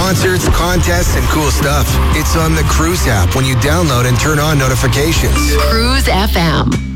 Concerts, contests, and cool stuff. It's on the Cruise app when you download and turn on notifications. Cruise FM.